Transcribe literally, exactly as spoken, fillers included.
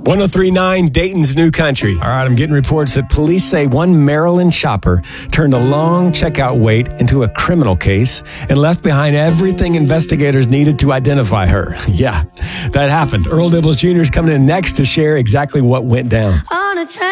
one oh three point nine Dayton's New Country. All right, I'm getting reports that police say one Maryland shopper turned a long checkout wait into a criminal case and left behind everything investigators needed to identify her. Yeah, that happened. Earl Dibbles Junior is coming in next to share exactly what went down. On a train.